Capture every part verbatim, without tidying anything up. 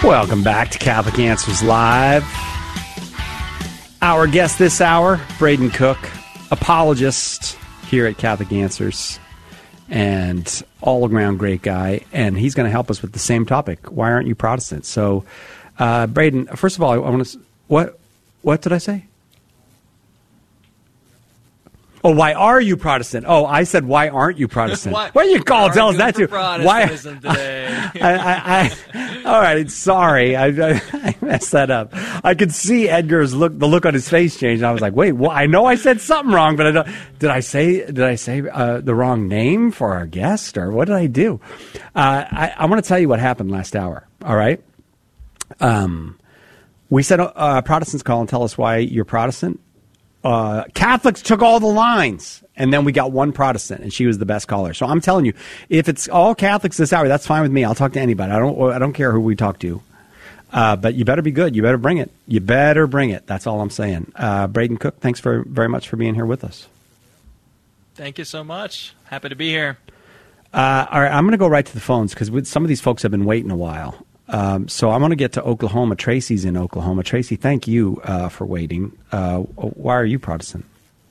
Welcome back to Catholic Answers Live. Our guest this hour, Braden Cook, apologist here at Catholic Answers, and all-around great guy, and he's going to help us with the same topic. Why aren't you Protestant? So, uh, Braden, first of all, I, I want to... What, what did I say? Oh, why are you Protestant? Oh, I said, why aren't you Protestant? why, what are you called? Tell us that too. Why? Today? I, I, I, all right, sorry, I, I, I messed that up. I could see Edgar's look, the look on his face change, and I was like, wait, well, I know I said something wrong, but I don't. Did I say? Did I say uh, the wrong name for our guest, or what did I do? Uh, I, I want to tell you what happened last hour. All right. Um, we said uh, Protestants call and tell us why you're Protestant. Uh, Catholics took all the lines, and then we got one Protestant, and she was the best caller. So I'm telling you, if it's all Catholics this hour, that's fine with me. I'll talk to anybody. I don't. I don't care who we talk to. Uh, but you better be good. You better bring it. You better bring it. That's all I'm saying. Uh, Braden Cook, thanks for very much for being here with us. Thank you so much. Happy to be here. Uh, all right, I'm going to go right to the phones because some of these folks have been waiting a while. Um, so I'm going to get to Oklahoma. Tracy's in Oklahoma. Tracy, thank you uh, for waiting. Uh, why are you Protestant?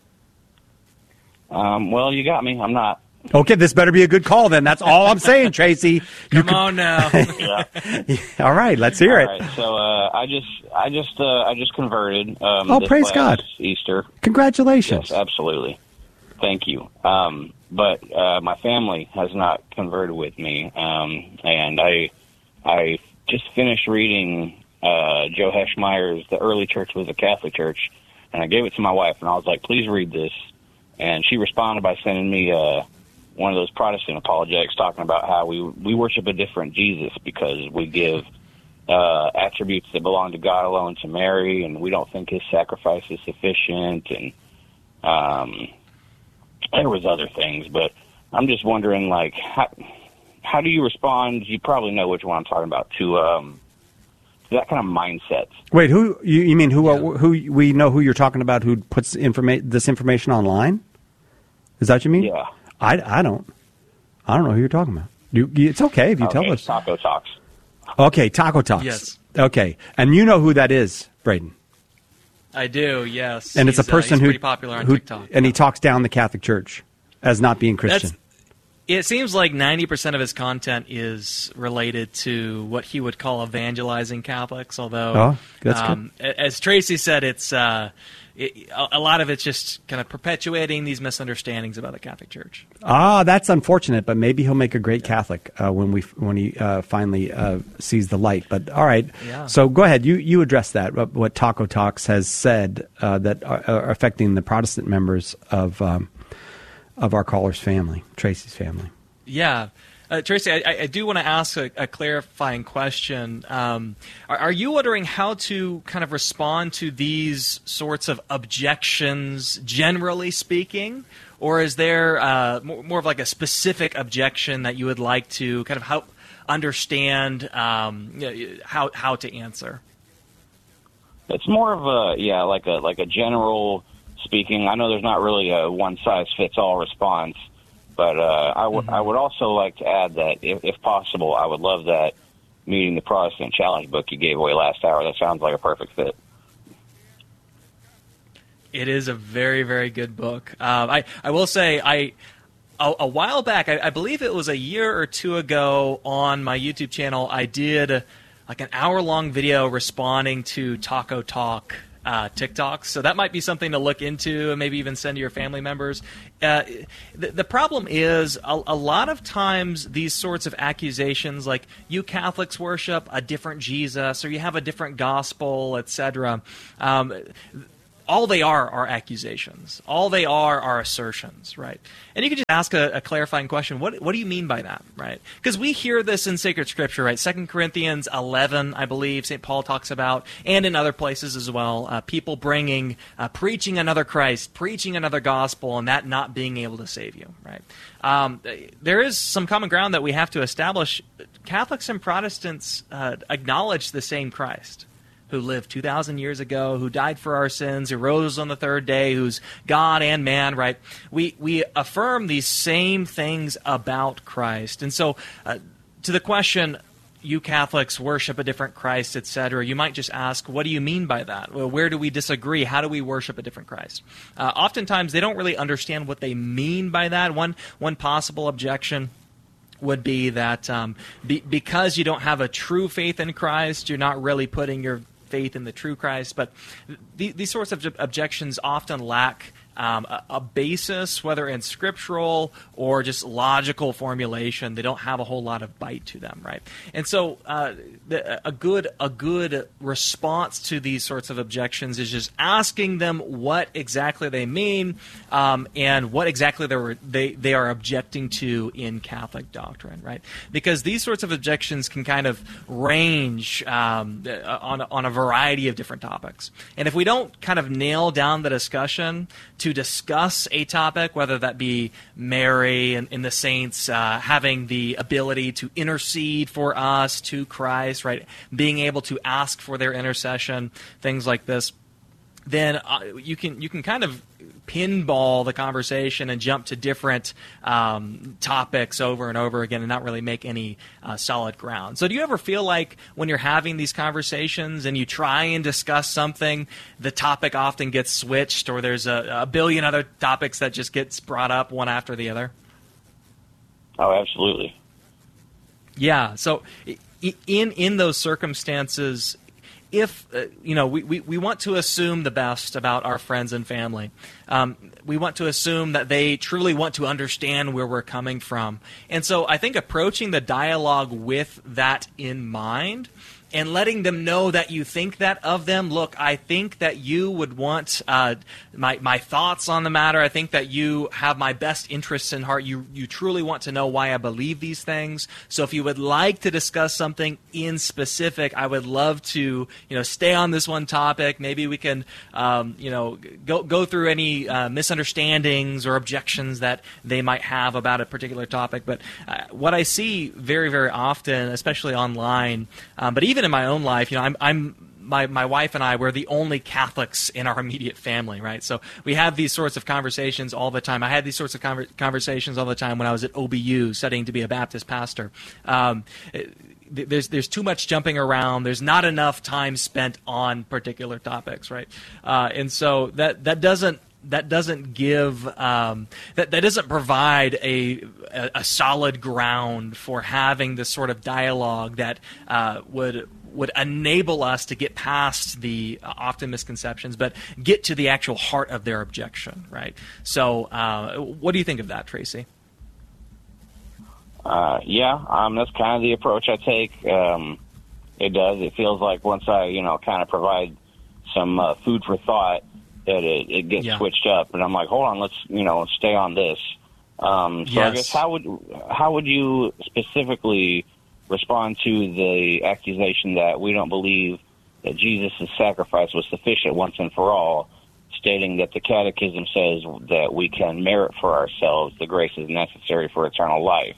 Um, well, you got me. I'm not. Okay, this better be a good call then. That's all I'm saying, Tracy. You Come can... on now. yeah. All right, let's hear all it. Right, so uh, I just, I just, uh, I just converted. Um, oh, this praise last God! Easter. Congratulations. Yes, absolutely. Thank you. Um, but uh, my family has not converted with me, um, and I, I. just finished reading uh, Joe Heschmeyer's The Early Church Was a Catholic Church, and I gave it to my wife, and I was like, please read this. And she responded by sending me uh, one of those Protestant apologetics talking about how we we worship a different Jesus because we give uh, attributes that belong to God alone to Mary, and we don't think his sacrifice is sufficient. And um, there was other things, but I'm just wondering, like, how... How do you respond? You probably know which one I'm talking about. To, um, to that kind of mindset. Wait, who you, you mean? Who? Yeah. Uh, who we know who you're talking about? Who puts informa- this information online? Is that what you mean? Yeah. I, I don't. I don't know who you're talking about. You, you, it's okay if you okay, tell us. Taco Talks. Okay, Taco Talks. Yes. Okay, and you know who that is, Braden? I do. Yes. And it's he's, a person uh, he's who pretty popular on who, TikTok, and yeah. he talks down the Catholic Church as not being Christian. That's, It seems like ninety percent of his content is related to what he would call evangelizing Catholics, although, oh, that's um, good. as Tracy said, it's uh, it, a lot of it's just kind of perpetuating these misunderstandings about the Catholic Church. Ah, that's unfortunate, but maybe he'll make a great Catholic uh, when we when he uh, finally uh, sees the light. But all right, yeah. So go ahead, you you address that. What, what Taco Talks has said uh, that are, are affecting the Protestant members of. Um, Of our caller's family, Tracy's family. Yeah. Uh, Tracy, I, I do want to ask a, a clarifying question. Um, are, are you wondering how to kind of respond to these sorts of objections, generally speaking? Or is there uh, more, more of like a specific objection that you would like to kind of help understand um, how how to answer? It's more of a, yeah, like a like a general... speaking. I know there's not really a one-size-fits-all response, but uh, I, w- mm-hmm. I would also like to add that, if, if possible, I would love that Meeting the Protestant Challenge book you gave away last hour. That sounds like a perfect fit. It is a very, very good book. Um, I, I will say, I a, a while back, I, I believe it was a year or two ago on my YouTube channel, I did like an hour-long video responding to Taco Talk Uh, TikToks, so that might be something to look into and maybe even send to your family members. Uh, the, the problem is a, a lot of times these sorts of accusations, like you Catholics worship a different Jesus or you have a different gospel, et cetera, um, all they are are accusations. All they are are assertions, right? And you could just ask a, a clarifying question. What what do you mean by that, right? Because we hear this in sacred scripture, right? Second Corinthians eleven, I believe, Saint Paul talks about, and in other places as well, uh, people bringing, uh, preaching another Christ, preaching another gospel, and that not being able to save you, right? Um, there is some common ground that we have to establish. Catholics and Protestants uh, acknowledge the same Christ, who lived two thousand years ago, who died for our sins, who rose on the third day, who's God and man, right? We we affirm these same things about Christ. And so uh, to the question, you Catholics worship a different Christ, et cetera, you might just ask, what do you mean by that? Well, where do we disagree? How do we worship a different Christ? Uh, oftentimes, they don't really understand what they mean by that. One, one possible objection would be that um, be, because you don't have a true faith in Christ, you're not really putting your faith in the true Christ. But th- these sorts of objections often lack Um, a, a basis, whether in scriptural or just logical formulation. They don't have a whole lot of bite to them, right? And so uh, the, a good a good response to these sorts of objections is just asking them what exactly they mean um, and what exactly they, were, they they are objecting to in Catholic doctrine, right? Because these sorts of objections can kind of range um, on, on a variety of different topics. And if we don't kind of nail down the discussion to discuss a topic, whether that be Mary and, and the saints uh, having the ability to intercede for us to Christ, right? Being able to ask for their intercession, things like this, then uh, you can you can kind of pinball the conversation and jump to different um, topics over and over again and not really make any uh, solid ground. So do you ever feel like when you're having these conversations and you try and discuss something, the topic often gets switched, or there's a, a billion other topics that just gets brought up one after the other? Oh, absolutely. Yeah. So in in those circumstances, if, uh, you know, we, we, we want to assume the best about our friends and family. Um, we want to assume that they truly want to understand where we're coming from. And so I think approaching the dialogue with that in mind and letting them know that you think that of them. Look, I think that you would want uh, my my thoughts on the matter. I think that you have my best interests in heart. You you truly want to know why I believe these things. So if you would like to discuss something in specific, I would love to you know stay on this one topic. Maybe we can um, you know go go through any uh, misunderstandings or objections that they might have about a particular topic. But uh, what I see very very often, especially online, um, but even in my own life, you know, I'm, I'm my my wife and I, we're the only Catholics in our immediate family, right? So we have these sorts of conversations all the time. I had these sorts of conver- conversations all the time when I was at O B U studying to be a Baptist pastor. Um, it, There's there's too much jumping around. There's not enough time spent on particular topics, right? Uh, and so that that doesn't that doesn't give um, that that doesn't provide a, a a solid ground for having this sort of dialogue that uh, would. would enable us to get past the uh, often misconceptions, but get to the actual heart of their objection, right? So uh, what do you think of that, Tracy? Uh, yeah, um, that's kind of the approach I take. Um, it does. It feels like once I, you know, kind of provide some uh, food for thought, that it, it gets yeah. switched up, and I'm like, hold on, let's, you know, stay on this. Um, so yes. I guess how would how would you specifically respond to the accusation that we don't believe that Jesus' sacrifice was sufficient once and for all, stating that the Catechism says that we can merit for ourselves the graces necessary for eternal life?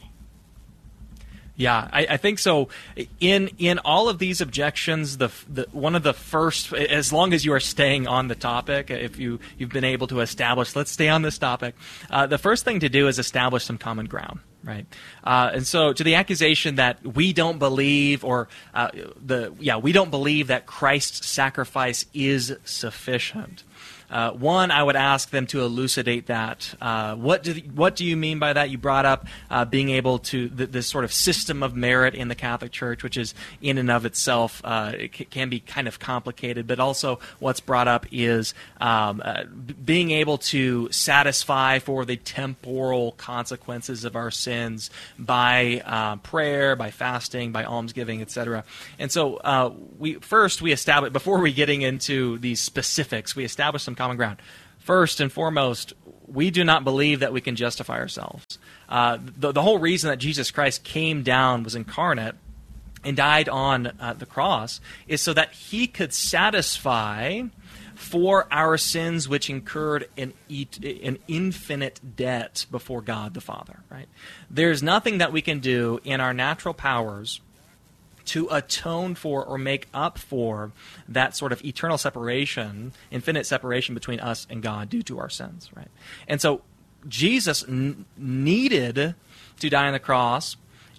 Yeah, I, I think so. In in all of these objections, the, the one of the first, as long as you are staying on the topic, if you you've been able to establish, let's stay on this topic. Uh, the first thing to do is establish some common ground, right? Uh, and so, to the accusation that we don't believe, or uh, the yeah, we don't believe that Christ's sacrifice is sufficient. Uh, one, I would ask them to elucidate that. Uh, what do what do you mean by that? You brought up uh, being able to th- this sort of system of merit in the Catholic Church, which is in and of itself uh, it c- can be kind of complicated. But also, what's brought up is um, uh, b- being able to satisfy for the temporal consequences of our sins by uh, prayer, by fasting, by almsgiving, et cetera. And so, uh, we first we establish before we getting into these specifics, we establish some common ground. First and foremost, we do not believe that we can justify ourselves. Uh, the, the whole reason that Jesus Christ came down, was incarnate, and died on uh, the cross is so that he could satisfy for our sins which incurred an, et- an infinite debt before God the Father. Right? There's nothing that we can do in our natural powers to atone for or make up for that sort of eternal separation, infinite separation between us and God due to our sins, right? And so Jesus n- needed to die on the cross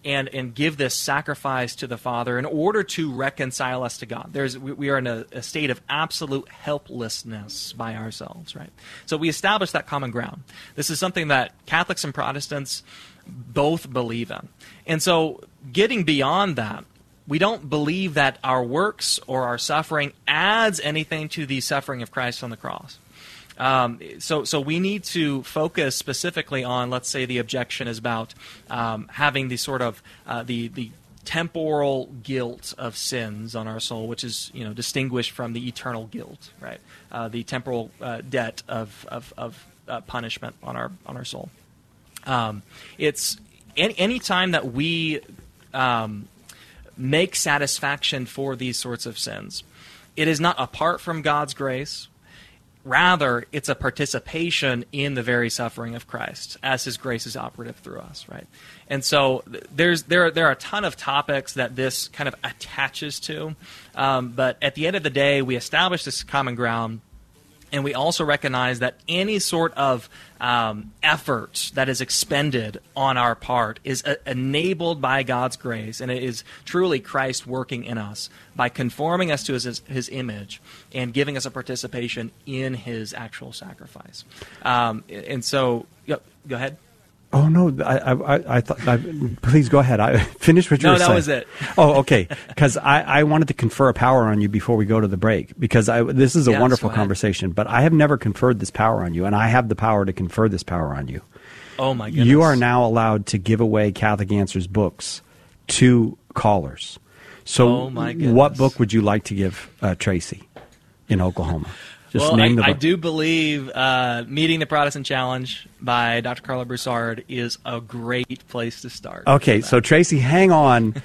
and and give this sacrifice to the Father in order to reconcile us to God. There's we, we are in a, a state of absolute helplessness by ourselves, right? So we establish that common ground. This is something that Catholics and Protestants both believe in. And so getting beyond that, we don't believe that our works or our suffering adds anything to the suffering of Christ on the cross. Um, so, so we need to focus specifically on, let's say, the objection is about um, having the sort of uh, the the temporal guilt of sins on our soul, which is, you know, distinguished from the eternal guilt, right? Uh, the temporal uh, debt of of, of uh, punishment on our on our soul. Um, it's any any time that we um, make satisfaction for these sorts of sins, it is not apart from God's grace. Rather, it's a participation in the very suffering of Christ as His grace is operative through us, right? And so there's there there are a ton of topics that this kind of attaches to, um, but at the end of the day, we establish this common ground. And we also recognize that any sort of um, effort that is expended on our part is uh, enabled by God's grace, and it is truly Christ working in us by conforming us to His, his image and giving us a participation in His actual sacrifice. Um, and so, go, go ahead. Oh no! I I, I thought. I, please go ahead. I finish what you no, were saying. No, that was it. Oh, okay. Because I, I wanted to confer a power on you before we go to the break. Because I this is a yes, wonderful conversation, but I have never conferred this power on you, and I have the power to confer this power on you. Oh my goodness! You are now allowed to give away Catholic Answers books to callers. So, oh my goodness. What book would you like to give uh, Tracy in Oklahoma? Just well, name I, the book. I do believe uh, Meeting the Protestant Challenge by Doctor Carla Broussard is a great place to start. Okay, so Tracy, hang on.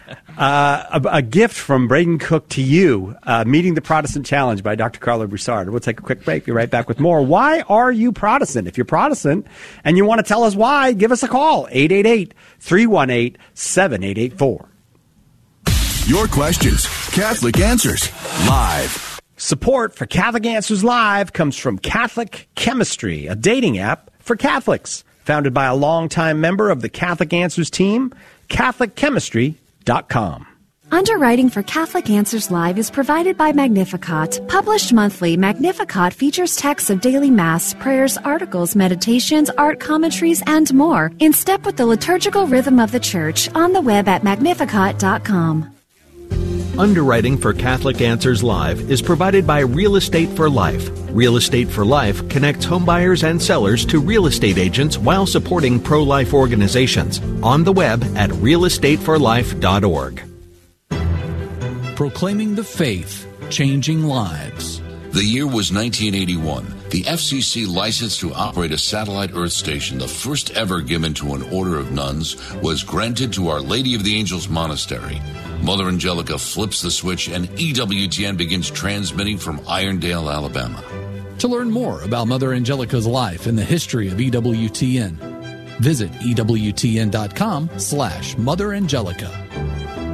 uh, a, a gift from Braden Cook to you, uh, Meeting the Protestant Challenge by Doctor Carla Broussard. We'll take a quick break. Be right back with more. Why are you Protestant? If you're Protestant and you want to tell us why, give us a call, eight eight eight, three one eight, seven eight eight four. Your questions, Catholic Answers, live. Support for Catholic Answers Live comes from Catholic Chemistry, a dating app for Catholics. Founded by a longtime member of the Catholic Answers team, Catholic Chemistry dot com. Underwriting for Catholic Answers Live is provided by Magnificat. Published monthly, Magnificat features texts of daily Mass, prayers, articles, meditations, art commentaries, and more, in step with the liturgical rhythm of the Church, on the web at Magnificat dot com. Underwriting for Catholic Answers Live is provided by Real Estate for Life. Real Estate for Life connects homebuyers and sellers to real estate agents while supporting pro-life organizations. On the web at real estate for life dot org. Proclaiming the faith, changing lives. The year was nineteen eighty-one. The F C C license to operate a satellite Earth station, the first ever given to an order of nuns, was granted to Our Lady of the Angels Monastery. Mother Angelica flips the switch and E W T N begins transmitting from Irondale, Alabama. To learn more about Mother Angelica's life and the history of E W T N, visit E W T N dot com slash Mother Angelica.